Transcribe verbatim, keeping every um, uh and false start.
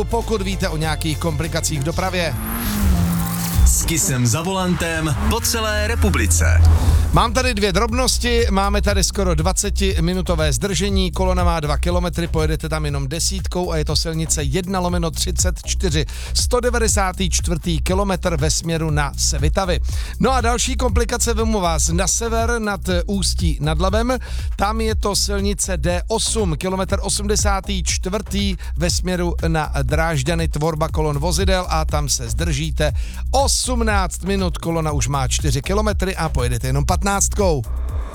pokud víte o nějakých komplikacích v dopravě. S Kissem za volantem po celé republice. Mám tady dvě drobnosti, máme tady skoro dvacetiminutové zdržení, kolona má dva kilometry, pojedete tam jenom desítkou a je to silnice jedna lomeno třicet čtyři, sto devadesát čtyři kilometr ve směru na Sevitavy. No a další komplikace vemu vás na sever nad Ústí nad Labem, tam je to silnice D osm, kilometr osmdesát čtyři ve směru na Drážďany, tvorba kolon vozidel a tam se zdržíte osmnáct minut, kolona už má čtyři kilometry a pojedete jenom patnáctkou.